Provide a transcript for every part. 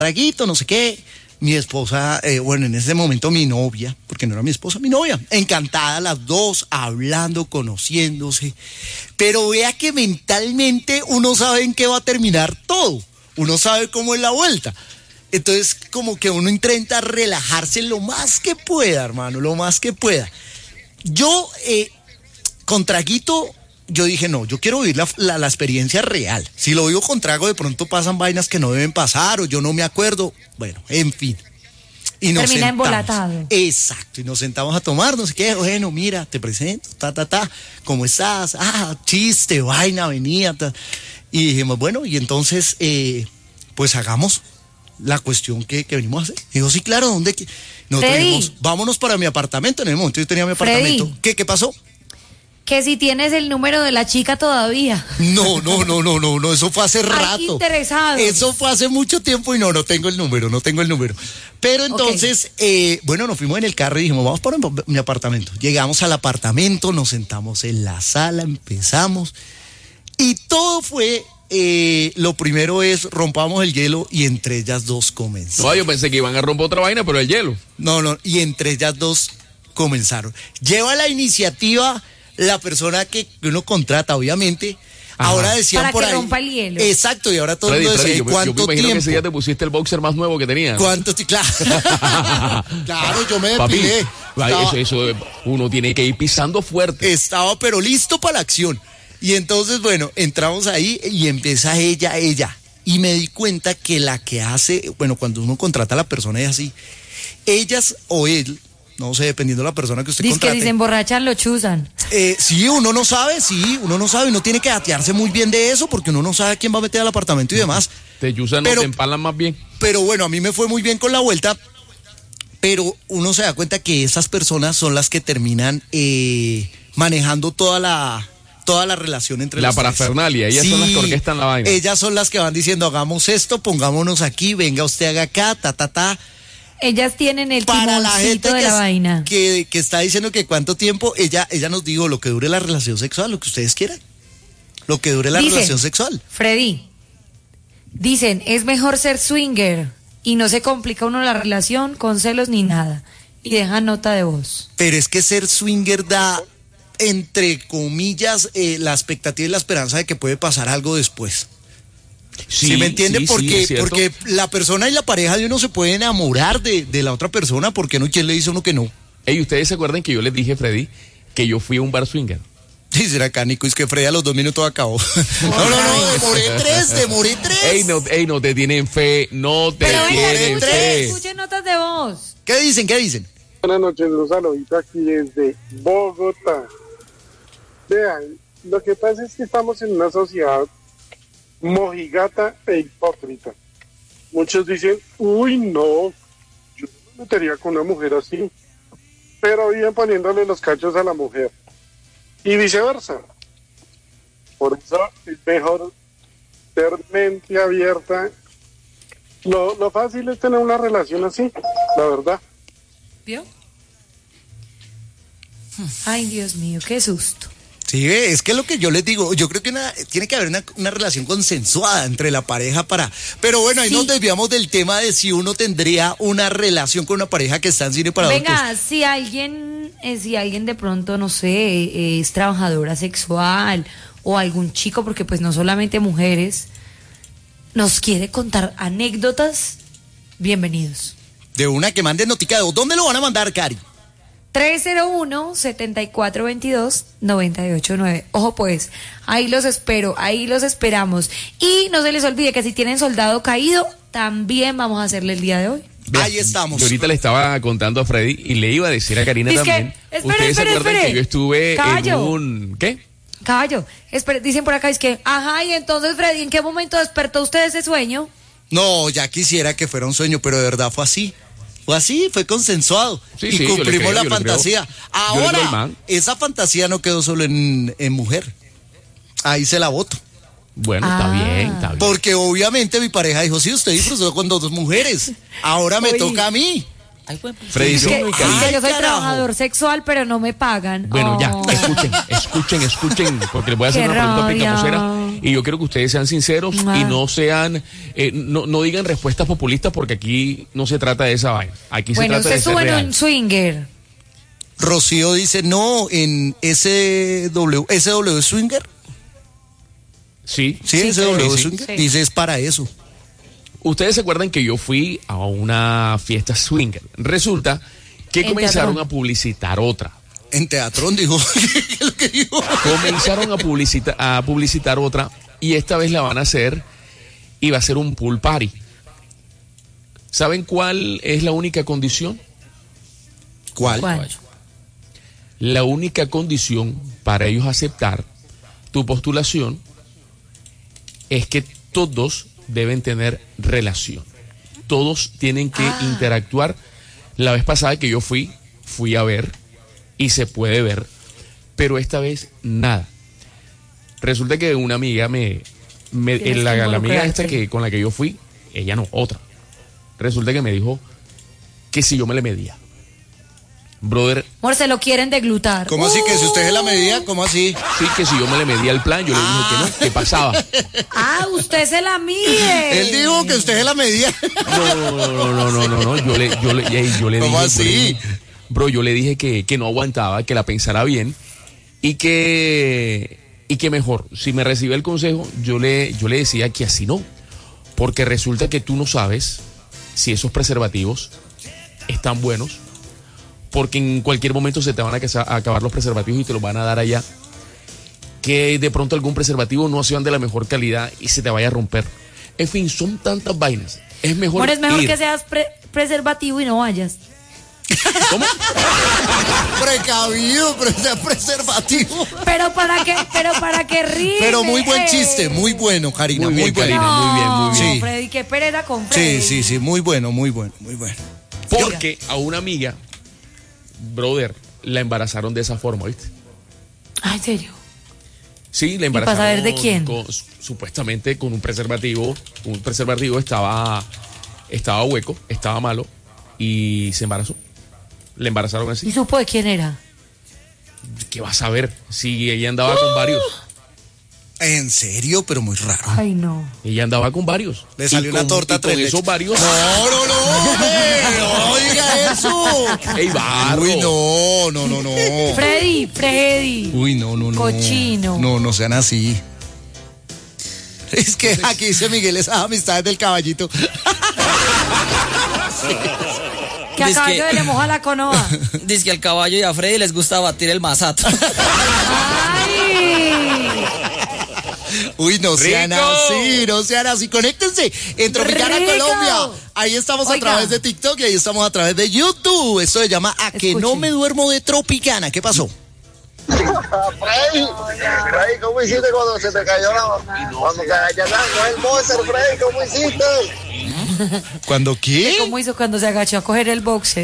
traguito, no sé qué. Mi esposa, bueno, en ese momento mi novia, porque no era mi esposa, mi novia, encantada las dos, hablando, conociéndose. Pero vea que mentalmente uno sabe en qué va a terminar todo. Uno sabe cómo es la vuelta. Entonces, como que uno intenta relajarse lo más que pueda, hermano, lo más que pueda. Yo, con traguito, yo dije, no, yo quiero vivir la experiencia real. Si lo vivo con trago, de pronto pasan vainas que no deben pasar, o yo no me acuerdo. Bueno, en fin. Y nos termina sentamos. Embolatado. Exacto, y nos sentamos a tomar, no sé qué, bueno, mira, te presento, ¿cómo estás? Chiste, vaina, venía, Y dijimos, bueno, y entonces, pues hagamos la cuestión que venimos a hacer. Dijo, sí, claro, ¿dónde? Nosotros dijimos, vámonos para mi apartamento. En el momento yo tenía mi apartamento. Freddy. ¿Qué pasó? Que si tienes el número de la chica todavía. No, eso fue hace rato. Interesado. Eso fue hace mucho tiempo y no tengo el número. Pero entonces, bueno, nos fuimos en el carro y dijimos, vamos para mi apartamento. Llegamos al apartamento, nos sentamos en la sala, empezamos y todo fue, lo primero es rompamos el hielo y entre ellas dos comenzó. No, yo pensé que iban a romper otra vaina, pero el hielo. No, y entre ellas dos comenzaron. Lleva la iniciativa la persona que uno contrata, obviamente. Ajá. Ahora decían para por que ahí. rompa el hielo. Exacto, y ahora todo el mundo decía, yo ¿cuánto me imagino tiempo? que ese día te pusiste el boxer más nuevo que tenía. ¿Cuánto? Claro. Claro, yo me despidé. Eso, uno tiene que ir pisando fuerte. Estaba, pero listo para la acción. Y entonces, bueno, entramos ahí y empieza ella. Y me di cuenta que la que hace, bueno, cuando uno contrata a la persona es así. Ellas o él, no sé, dependiendo de la persona que usted contrate. Dice que si se emborrachan, lo chuzan. Sí, uno no sabe, uno tiene que datearse muy bien de eso porque uno no sabe a quién va a meter al apartamento y demás. Te chuzan, no te empalan más bien. Pero bueno, a mí me fue muy bien con la vuelta, pero uno se da cuenta que esas personas son las que terminan manejando toda la relación entre los tres. La parafernalia, ellas son las que orquestan la vaina. Ellas son las que van diciendo, hagamos esto, pongámonos aquí, venga usted haga acá, Ellas tienen el para la gente de la vaina. Que está diciendo que cuánto tiempo, ella nos dijo lo que dure la relación sexual, lo que ustedes quieran. Lo que dure la relación sexual. Freddy, dicen, es mejor ser swinger y no se complica uno la relación con celos ni nada. Y deja nota de voz. Pero es que ser swinger da, entre comillas, la expectativa y la esperanza de que puede pasar algo después. ¿Sí me entiende? Porque la persona y la pareja de uno se puede enamorar de la otra persona, porque no, ¿quién le dice a uno que no? Ey, ¿ustedes se acuerdan que yo les dije, Freddy, que yo fui a un bar swinger? Sí, será cánico, es que Freddy a los 2 minutos acabó. No, demoré 3. Ey, no te tienen fe, Escuchen notas de voz. ¿Qué dicen? Buenas noches, los saludito aquí desde Bogotá. Vean, lo que pasa es que estamos en una sociedad mojigata e hipócrita. Muchos dicen, uy, no, yo no me metería con una mujer así, pero viven poniéndole los cachos a la mujer y viceversa. Por eso es mejor ser mente abierta. Lo fácil es tener una relación así, la verdad. ¿Vio? Ay, Dios mío, qué susto. Sí, es que lo que yo les digo, yo creo que tiene que haber una relación consensuada entre la pareja pero bueno, ahí nos desviamos del tema de si uno tendría una relación con una pareja que está en cine para adultos. Venga, si alguien de pronto, no sé, es trabajadora sexual o algún chico, porque pues no solamente mujeres, nos quiere contar anécdotas, bienvenidos. De una que mande notica de voz. ¿Dónde lo van a mandar, Cari? 301-7422-989. Ojo pues, ahí los espero, ahí los esperamos. Y no se les olvide que si tienen soldado caído, también vamos a hacerle el día de hoy. Ahí estamos. Yo ahorita le estaba contando a Freddy y le iba a decir a Karina también. ¿Ustedes se acuerdan que yo estuve en un... ¿Qué? Caballo, dicen por acá, es que, ajá, y entonces Freddy, ¿en qué momento despertó usted ese sueño? No, ya quisiera que fuera un sueño, pero de verdad fue así. Fue consensuado. Sí, cumplimos la fantasía. Ahora, esa fantasía no quedó solo en mujer. Ahí se la voto. Bueno, está bien. Porque obviamente mi pareja dijo, sí, usted disfrutó con 2 mujeres. Ahora me toca a mí. Freddy, yo soy trabajador sexual, pero no me pagan. Bueno, ya, escuchen, porque les voy a hacer una pregunta picamosera. Y yo quiero que ustedes sean sinceros y no sean, no digan respuestas populistas, porque aquí no se trata de esa vaina. Aquí se trata de ser real. Bueno, usted sube en un swinger. Rocío dice, no, en SW Swinger. Sí. Sí, SW Swinger. Sí. Dice, es para eso. Ustedes se acuerdan que yo fui a una fiesta swinger. Resulta que comenzaron a publicitar otra. En Teatrón, dijo. ¿Qué es lo que dijo? Comenzaron a publicitar otra, y esta vez la van a hacer, y va a ser un pool party. ¿Saben cuál es la única condición? ¿Cuál? La única condición para ellos aceptar tu postulación es que todos deben tener relación. Todos tienen que interactuar. La vez pasada que yo fui a ver, y se puede ver, pero esta vez nada. Resulta que una amiga la amiga esta con la que yo fui, ella no, otra. Resulta que me dijo que si yo me le medía. Brother. Amor, se lo quieren deglutar. ¿Cómo así? Que si usted se la medía, ¿cómo así? Sí, que si yo me le medía el plan, yo le dije que no, ¿qué pasaba? Usted se la mide. Él dijo que usted se la medía. No, yo le ¿Cómo dije, así? Bro, yo le dije que no aguantaba, que la pensara bien, y que mejor, si me recibía el consejo, yo le decía que así no, porque resulta que tú no sabes si esos preservativos están buenos, porque en cualquier momento se te van a acabar los preservativos y te los van a dar allá, que de pronto algún preservativo no sean de la mejor calidad y se te vaya a romper. En fin, son tantas vainas. Es mejor que seas preservativo y no vayas. ¿Cómo? Precavido, pero sea preservativo. Pero para que rime. Pero muy buen chiste, muy bueno, Karina. Muy bien, bueno. Karina, muy bien. Sí. Freddy, qué pereza con Freddy. Sí, muy bueno. Porque a una amiga, brother, la embarazaron de esa forma, ¿viste? ¿En serio? Sí, la embarazaron. ¿Y para saber de quién? Supuestamente con un preservativo. Un preservativo estaba hueco, estaba malo, y se embarazó. Le embarazaron así. ¿Y supo de quién era? ¿Qué vas a ver? Si ella andaba con varios. ¿En serio? Pero muy raro. Ay, no. Ella andaba con varios. Le salió una torta con esos varios. No diga eso. ¡Ey, barro! Uy, no. Freddy. Uy, no. Cochino. No sean así. Es que aquí dice Miguel, esas amistades del caballito. Que a caballo le moja la conoa. Dice que al caballo y a Freddy les gusta batir el masato. ¡Ay! Uy, no sean así. Conéctense en Tropicana Colombia. Ahí estamos a través de TikTok y ahí estamos a través de YouTube. Esto se llama A que no me duermo de Tropicana. ¿Qué pasó? Freddy, ¿cómo hiciste cuando se te cayó cuando te agachó el boxer, Freddy? ¿Cómo hiciste? ¿Cuándo qué? ¿Cómo hizo cuando se agachó a coger el boxer?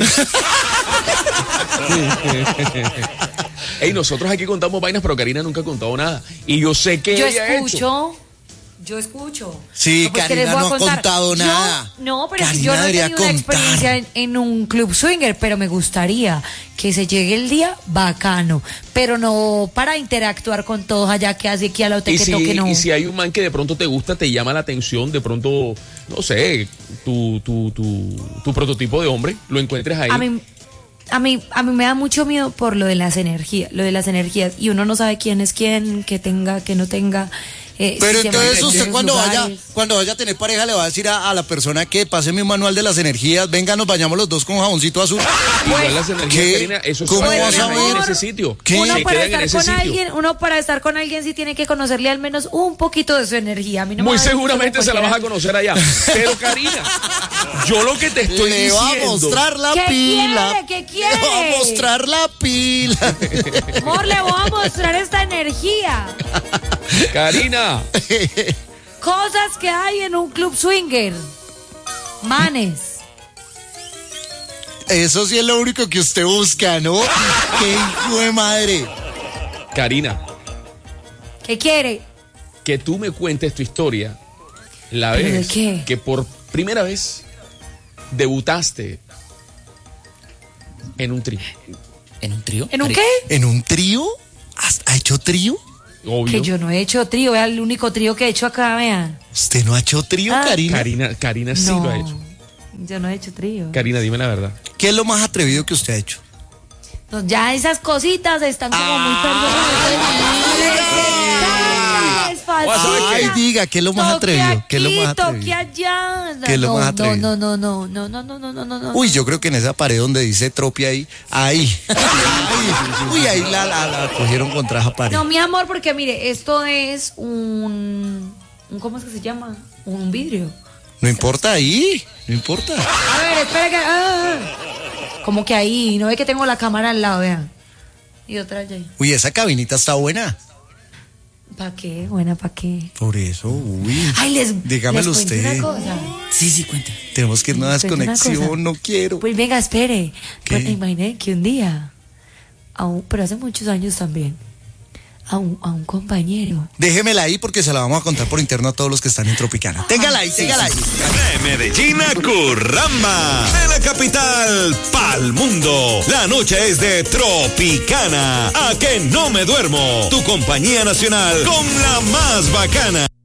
Ey, nosotros aquí contamos vainas, pero Karina nunca ha contado nada. Y yo sé que Yo escucho. Sí, Karina no ha contado nada. No, pero Karina yo no he tenido debería una experiencia en un club swinger, pero me gustaría que se llegue el día bacano, pero no para interactuar con todos allá, que hace aquí a la que toque, no. Y si hay un man que de pronto te gusta, te llama la atención, de pronto, no sé, tu prototipo de hombre, lo encuentres ahí. A mí me da mucho miedo por lo de las energías, y uno no sabe quién es quién, que tenga, que no tenga. Pero entonces usted cuando vaya a tener pareja le va a decir a la persona que pase mi manual de las energías, venga, nos bañamos los dos con jaboncito azul. Igual las energías, Karina, eso ¿cómo vas a ver en ese sitio? ¿Qué? Uno para estar con alguien sí tiene que conocerle al menos un poquito de su energía. A mí no muy seguramente se la vas a conocer allá. Pero Karina, yo lo que te estoy diciendo. Le va a mostrar la pila. ¿Qué quiere? Le va a mostrar la pila. Amor, le voy a mostrar esta energía. Karina. Cosas que hay en un club swinger. Manes. Eso sí es lo único que usted busca, ¿no? ¡Qué hijo de madre! Karina. ¿Qué quiere? Que tú me cuentes tu historia la vez que por primera vez debutaste en un trío. ¿En un trío? ¿En un qué? ¿En un trío? ¿Ha hecho trío? Obvio. Que yo no he hecho trío, vea el único trío que he hecho acá, vean. ¿Usted no ha hecho trío, Karina? Karina sí No, lo ha hecho. yo no he hecho trío. Karina, dime la verdad. ¿Qué es lo más atrevido que usted ha hecho? No, ya esas cositas están como muy Ay, diga, ¿qué es lo más atrevido? ¿Qué es lo más Toque atrevido? allá. ¿Qué es lo más atrevido? No. Uy, yo creo que en esa pared donde dice tropia ahí. Uy, ahí la cogieron contra esa pared. No, mi amor, porque mire, esto es un ¿cómo es que se llama? Un vidrio. No importa ahí, no importa. A ver, espera que... Como que ahí, no ve que tengo la cámara al lado, vean. Y otra allá. Uy, esa cabinita está buena. ¿Para qué? Buena, ¿para qué? Por eso, uy. Ay, dígamelo les cuento usted. una cosa. Sí, cuenta. Tenemos que ir a una Les cuento una cosa. desconexión, no quiero. Pues venga, espere. ¿Qué? Pues imagine que un día, pero hace muchos años también, a un compañero. Déjemela ahí porque se la vamos a contar por interno a todos los que están en Tropicana. Téngala ahí, téngala ahí. De Medellín a Curramba, de la capital pa'l mundo. La noche es de Tropicana. A que no me duermo. Tu compañía nacional con la más bacana.